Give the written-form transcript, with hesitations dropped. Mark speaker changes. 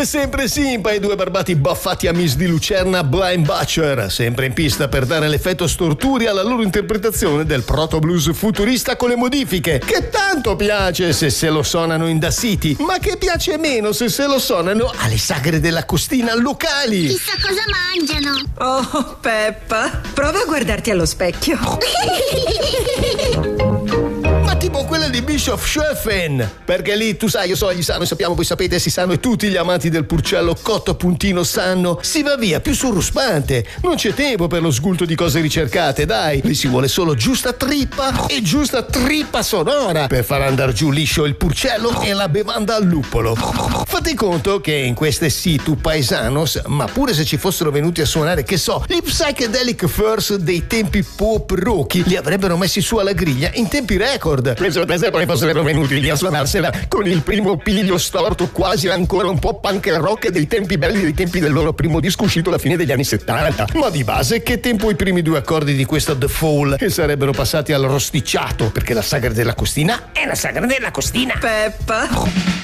Speaker 1: Come sempre Simpa e due barbati baffati a Miss di Lucerna Blind Butcher, sempre in pista per dare l'effetto storturi alla loro interpretazione del proto blues futurista con le modifiche, che tanto piace se lo suonano in Da City, ma che piace meno se lo suonano alle sagre della costina locali.
Speaker 2: Chissà cosa mangiano.
Speaker 3: Oh, Peppa, prova a guardarti allo specchio.
Speaker 1: Tipo quella di Bischofshofen, perché lì tu sai, io so, gli sanno, sappiamo, voi sapete, si sanno, e tutti gli amanti del purcello cotto a puntino sanno, si va via più sul ruspante, non c'è tempo per lo sgulto di cose ricercate, dai, lì si vuole solo giusta trippa e giusta trippa sonora per far andare giù liscio il purcello e la bevanda al luppolo. Fate conto che in queste situ paesanos, ma pure se ci fossero venuti a suonare, che so, gli Psychedelic Furs dei tempi pop rocchi, li avrebbero messi su alla griglia in tempi record.
Speaker 4: Penso per esempio che fossero venuti lì a suonarsela con il primo piglio storto, quasi ancora un po' punk rock dei tempi belli, dei tempi del loro primo disco uscito alla fine degli anni 70.
Speaker 1: Ma di base che tempo i primi due accordi di questa The Fall, che sarebbero passati al rosticciato, perché la sagra della costina è la sagra della costina.
Speaker 3: Peppa.